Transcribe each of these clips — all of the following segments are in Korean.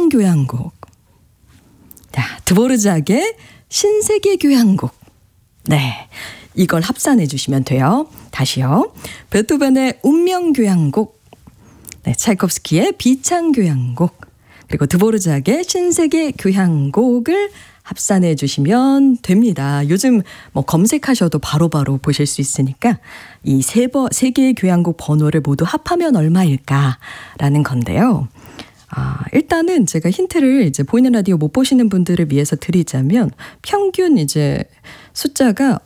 교향곡. 자, 드보르작의 신세계 교향곡. 네, 이걸 합산해 주시면 돼요. 다시요. 베토벤의 운명 교향곡. 네, 차이콥스키의 비창 교향곡. 그리고 드보르작의 신세계 교향곡을 합산해 주시면 됩니다. 요즘 뭐 검색하셔도 바로바로 보실 수 있으니까 이 세 개의 교향곡 번호를 모두 합하면 얼마일까라는 건데요. 일단은 제가 힌트를 이제 보이는 라디오 못 보시는 분들을 위해서 드리자면 평균 이제 숫자가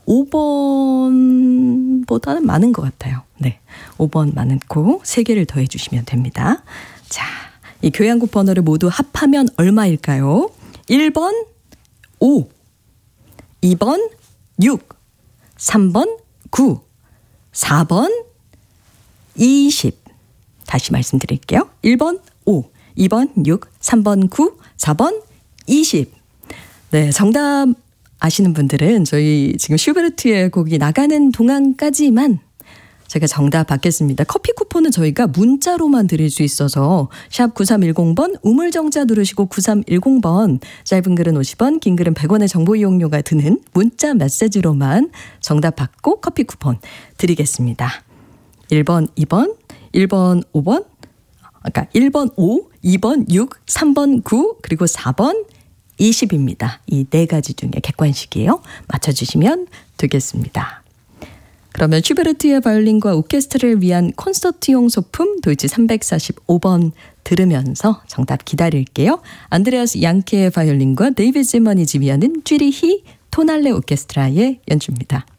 5번보다는 많은 것 같아요. 네, 5번 많고 3개를 더해 주시면 됩니다. 자, 이 교향곡 번호를 모두 합하면 얼마일까요? 1번 5, 2번 6, 3번 9, 4번 20. 다시 말씀드릴게요. 1번 5, 2번 6, 3번 9, 4번 20. 네, 정답 아시는 분들은 저희 지금 슈베르트의 곡이 나가는 동안까지만 제가 정답 받겠습니다. 커피 쿠폰은 저희가 문자로만 드릴 수 있어서 샵 9310번 우물정자 누르시고 9310번 짧은 글은 50원 긴 글은 100원의 정보 이용료가 드는 문자 메시지로만 정답 받고 커피 쿠폰 드리겠습니다. 1번 2번 1번 5번 그러니까 1번 5 2번 6 3번 9 그리고 4번 20입니다. 이 네 가지 중에 객관식이에요. 맞춰주시면 되겠습니다. 그러면 슈베르트의 바이올린과 오케스트라를 위한 콘서트용 소품 도이치 345번 들으면서 정답 기다릴게요. 안드레아스 양케의 바이올린과 데이비드 제머니 지휘하는 쥐리히 토날레 오케스트라의 연주입니다.